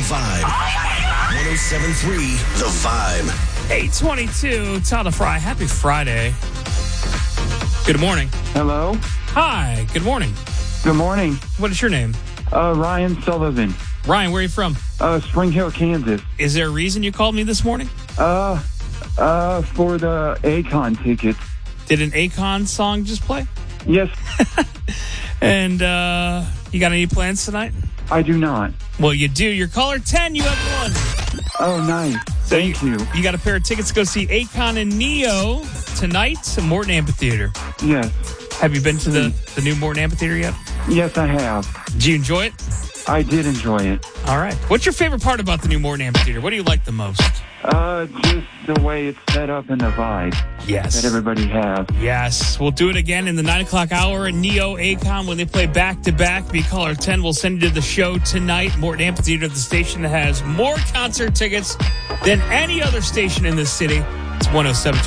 Vibe. 107.3 The Vibe. 8:22, Tyler Fry. Happy Friday. Good morning. Hello. Hi, good morning. Good morning. What is your name? Ryan Sullivan. Ryan, where are you from? Spring Hill, Kansas. Is there a reason you called me this morning? For the Akon tickets. Did an Akon song just play? Yes, And you got any plans tonight? I do not. Well, you do. You're caller 10. You have one. Oh, nice. Thank you. You got a pair of tickets to go see Akon and Neo tonight at Morton Amphitheater. Yes. Have you been to the new Morton Amphitheater yet? Yes, I have. Did you enjoy it? I did enjoy it. All right. What's your favorite part about the new Morton Amphitheater? What do you like the most? Just the way it's set up and the vibe Yes. that everybody has. Yes. We'll do it again in the 9 o'clock hour. Neo, Akon, when they play back-to-back. Be caller 10. We'll send you to the show tonight. Morton Amphitheater, the station that has more concert tickets than any other station in this city. It's 107.3